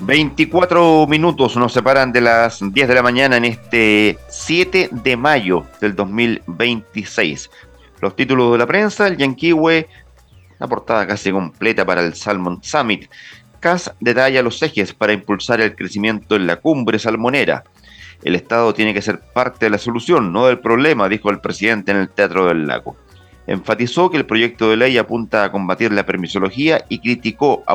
24 minutos nos separan de las 10 de la mañana en este 7 de mayo del 2026. Los títulos de la prensa: el Yanquiwe, la portada casi completa para el Salmon Summit. CAS detalla los ejes para impulsar el crecimiento en la cumbre salmonera. El Estado tiene que ser parte de la solución, no del problema, dijo el presidente en el Teatro del Lago. Enfatizó que el proyecto de ley apunta a combatir la permisología y criticó